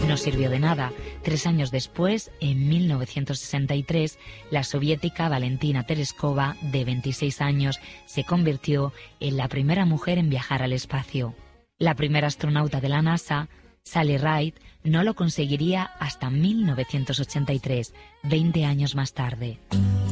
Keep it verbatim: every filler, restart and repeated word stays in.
No sirvió de nada. Tres años después, en mil novecientos sesenta y tres, la soviética Valentina Tereskova, de veintiséis años, se convirtió en la primera mujer en viajar al espacio. La primera astronauta de la NASA, Sally Ride, no lo conseguiría hasta mil novecientos ochenta y tres, veinte años más tarde.